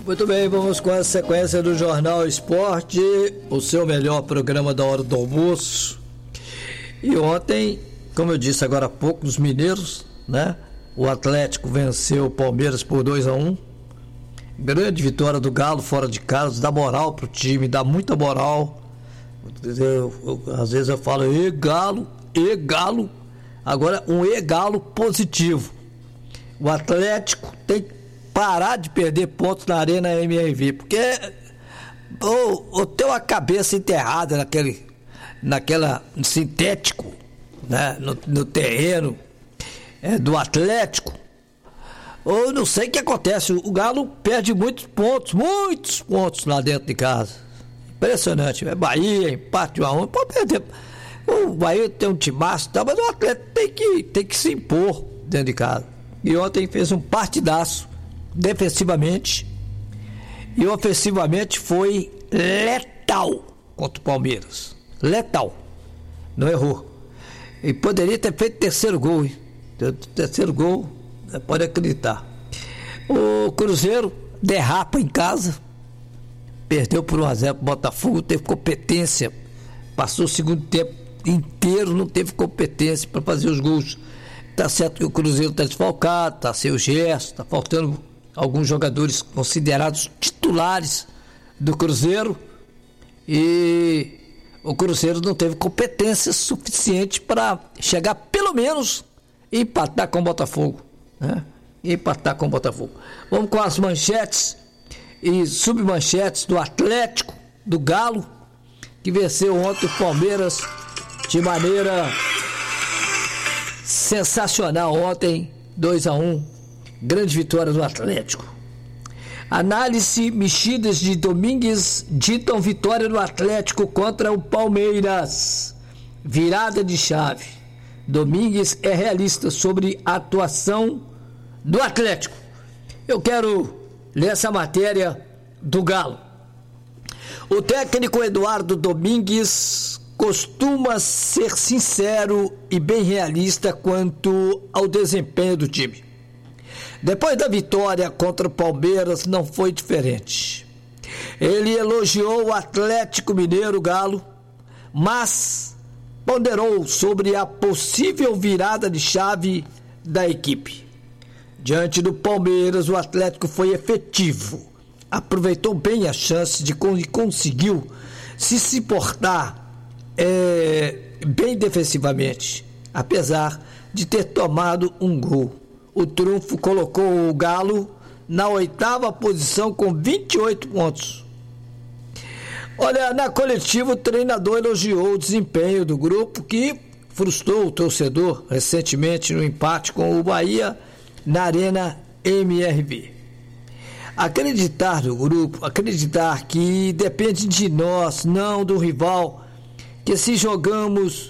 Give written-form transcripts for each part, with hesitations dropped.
Muito bem, vamos com a sequência do Jornal Esporte, o seu melhor programa da hora do almoço. E ontem, como eu disse agora há pouco, os mineiros, né? O Atlético venceu o Palmeiras por 2-1. Grande vitória do Galo fora de casa, dá moral pro time, dá muita moral. Às vezes eu falo, Galo. Agora um Galo positivo. O Atlético tem que parar de perder pontos na Arena MRV, porque ou tem uma cabeça enterrada naquela sintético, né, no terreno do Atlético, ou não sei o que acontece. O Galo perde muitos pontos lá dentro de casa. Impressionante. Bahia, empate 1-1, pode perder. O Bahia tem um timaço, mas o Atlético tem que se impor dentro de casa. E ontem fez um partidaço defensivamente e ofensivamente foi letal contra o Palmeiras. Letal. Não errou. E poderia ter feito terceiro gol, hein? Terceiro gol, pode acreditar. O Cruzeiro derrapa em casa, perdeu por 1-0 pro Botafogo, teve competência, passou o segundo tempo inteiro, não teve competência para fazer os gols. Tá certo que o Cruzeiro tá desfalcado, tá sem o Gerson, tá faltando alguns jogadores considerados titulares do Cruzeiro, e o Cruzeiro não teve competência suficiente para chegar pelo menos e empatar com o Botafogo, né? Vamos com as manchetes e submanchetes do Atlético, do Galo, que venceu ontem o Palmeiras de maneira sensacional ontem, 2-1, grande vitória do Atlético. Análise: mexidas de Domingues ditam vitória do Atlético contra o Palmeiras. Virada de chave. Domingues é realista sobre a atuação do Atlético. Eu quero ler essa matéria do Galo. O técnico Eduardo Domingues costuma ser sincero e bem realista quanto ao desempenho do time. Depois da vitória contra o Palmeiras não foi diferente. Ele elogiou o Atlético Mineiro, Galo, mas ponderou sobre a possível virada de chave da equipe. Diante do Palmeiras, o Atlético foi efetivo, aproveitou bem a chance e conseguiu se portar bem defensivamente, apesar de ter tomado um gol. O triunfo colocou o Galo na 8ª posição com 28 pontos. Olha, na coletiva o treinador elogiou o desempenho do grupo, que frustrou o torcedor recentemente no empate com o Bahia na Arena MRV. Acreditar no grupo, acreditar que depende de nós, não do rival, que se jogamos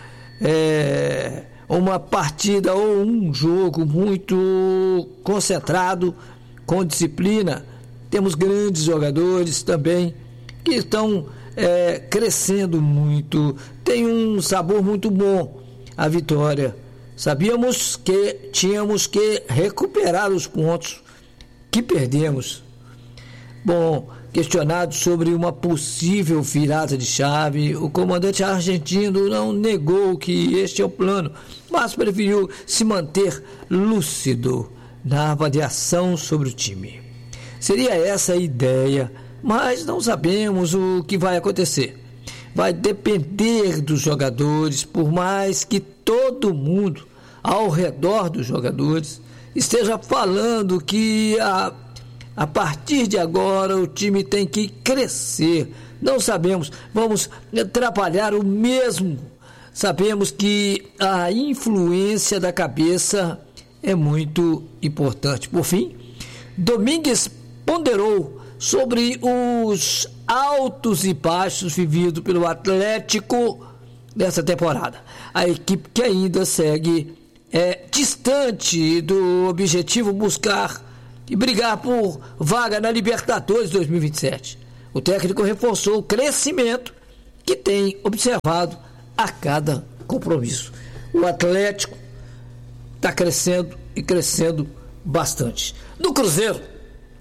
uma partida ou um jogo muito concentrado, com disciplina, temos grandes jogadores também que estão crescendo muito, tem um sabor muito bom a vitória. Sabíamos que tínhamos que recuperar os pontos que perdemos. Bom, questionado sobre uma possível virada de chave, o comandante argentino não negou que este é o plano, mas preferiu se manter lúcido na avaliação sobre o time. Seria essa a ideia, mas não sabemos o que vai acontecer. Vai depender dos jogadores, por mais que todo mundo ao redor dos jogadores esteja falando que a partir de agora o time tem que crescer. Não sabemos, vamos trabalhar o mesmo. Sabemos que a influência da cabeça é muito importante. Por fim, Domingues ponderou sobre os altos e baixos vividos pelo Atlético nessa temporada. A equipe que ainda segue distante do objetivo buscar e brigar por vaga na Libertadores 2027. O técnico reforçou o crescimento que tem observado a cada compromisso. O Atlético está crescendo e crescendo bastante. No Cruzeiro,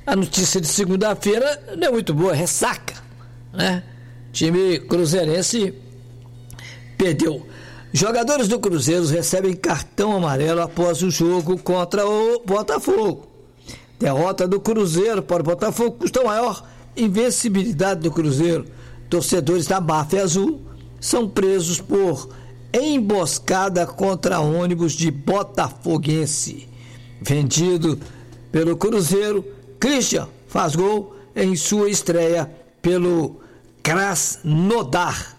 a notícia de segunda-feira não é muito boa, ressaca, né? Time cruzeirense perdeu. Jogadores do Cruzeiro recebem cartão amarelo após o jogo contra o Botafogo. Derrota do Cruzeiro para o Botafogo custa maior invencibilidade do Cruzeiro. Torcedores da Máfia Azul são presos por emboscada contra ônibus de botafoguense. Vendido pelo Cruzeiro, Christian faz gol em sua estreia pelo Krasnodar.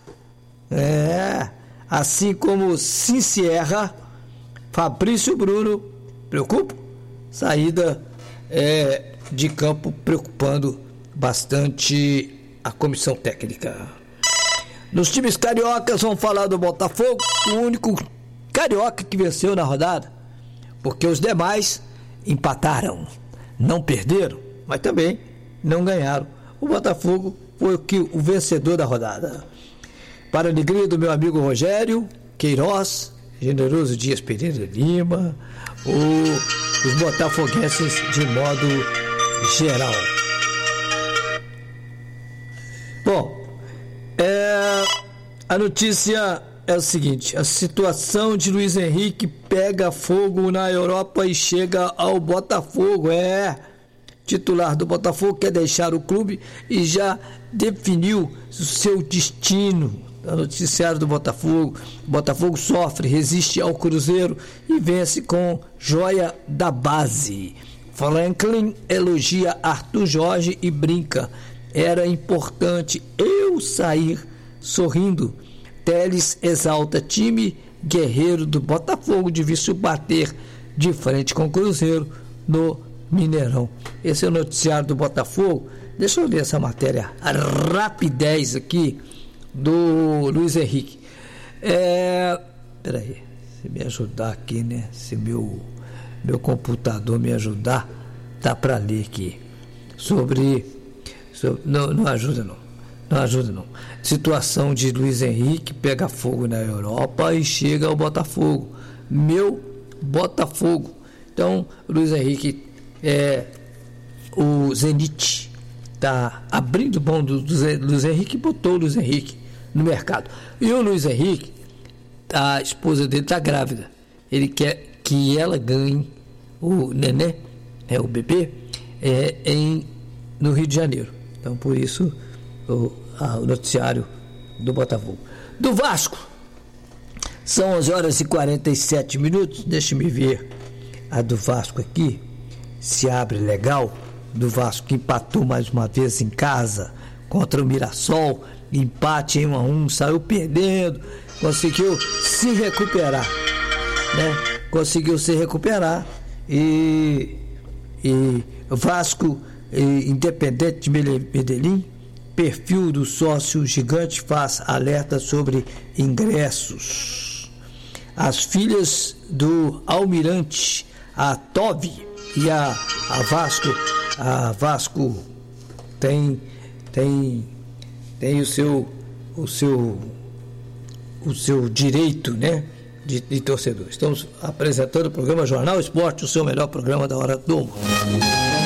Assim como Sincierra, Fabrício Bruno, preocupa, saída de campo preocupando bastante a comissão técnica. Nos times cariocas, vamos falar do Botafogo, o único carioca que venceu na rodada, porque os demais empataram, não perderam, mas também não ganharam. O Botafogo foi o vencedor da rodada. Para a alegria do meu amigo Rogério Queiroz, Generoso Dias Pereira Lima, os botafoguenses de modo geral. Bom, a notícia é o seguinte: a situação de Luiz Henrique pega fogo na Europa e chega ao Botafogo. Titular do Botafogo quer deixar o clube e já definiu o seu destino. O noticiário do Botafogo: Botafogo sofre, resiste ao Cruzeiro e vence com joia da base. Franklin elogia Arthur Jorge e brinca: era importante eu sair sorrindo. Teles exalta time guerreiro do Botafogo, difícil bater de frente com o Cruzeiro no Mineirão. Esse é o noticiário do Botafogo. Deixa eu ler essa matéria rapidez aqui do Luiz Henrique. Peraí, se me ajudar aqui, né? Se meu computador me ajudar, dá para ler aqui não ajuda não. Situação de Luiz Henrique pega fogo na Europa e chega ao Botafogo. Meu Botafogo. Então, Luiz Henrique, o Zenit está abrindo mão do Luiz Henrique e botou o Luiz Henrique no mercado. E o Luiz Henrique, a esposa dele está grávida. Ele quer que ela ganhe o neném, o bebê, no Rio de Janeiro. Então, por isso, o noticiário do Botafogo. Do Vasco, são 11h47. Deixa-me ver a do Vasco aqui, se abre legal. Do Vasco, que empatou mais uma vez em casa contra o Mirassol, empate em 1-1, saiu perdendo, conseguiu se recuperar, né? Conseguiu se recuperar e Vasco, Independente de Medellín, perfil do sócio gigante faz alerta sobre ingressos. As filhas do Almirante, a Tove e a Vasco tem o seu direito, né, de torcedor. Estamos apresentando o programa Jornal Esporte, o seu melhor programa da hora do almoço.